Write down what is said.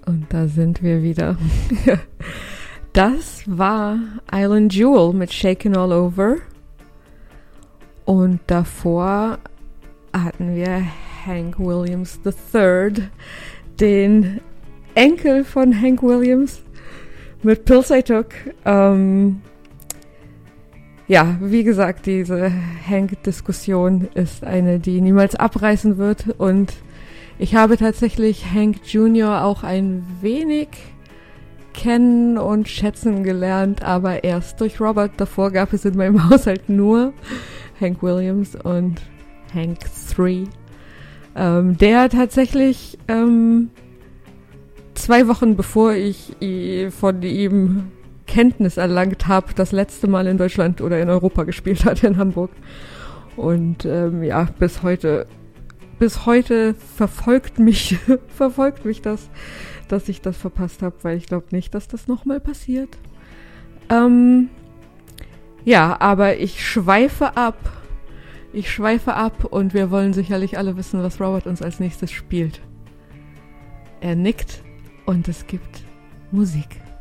Und da sind wir wieder. Das war Island Jewel mit Shakin' All Over. Und davor hatten wir Hank Williams III, den Enkel von Hank Williams mit Pills I Took. Ja, wie gesagt, diese Hank-Diskussion ist eine, die niemals abreißen wird. Und ich habe tatsächlich Hank Jr. auch ein wenig kennen und schätzen gelernt, aber erst durch Robert. Davor gab es in meinem Haushalt nur Hank Williams und Hank III, der tatsächlich 2 Wochen bevor ich von ihm Kenntnis erlangt habe, das letzte Mal in Deutschland oder in Europa gespielt hat, in Hamburg. Und ja, bis heute verfolgt mich das, dass ich das verpasst habe, weil ich glaube nicht, dass das nochmal passiert. Ja, aber ich schweife ab und wir wollen sicherlich alle wissen, was Robert uns als nächstes spielt. Er nickt und es gibt Musik.